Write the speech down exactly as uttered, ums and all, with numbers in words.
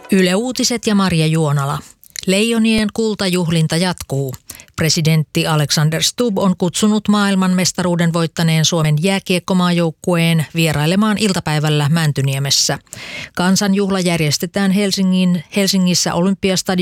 Yle Uutiset ja Marja Juonala. Leijonien kultajuhlinta jatkuu. Presidentti Alexander Stubb on kutsunut maailmanmestaruuden voittaneen Suomen jääkiekkomaajoukkueen vierailemaan iltapäivällä Mäntyniemessä. Kansanjuhla järjestetään Helsingin, Helsingissä Olympiastadionilla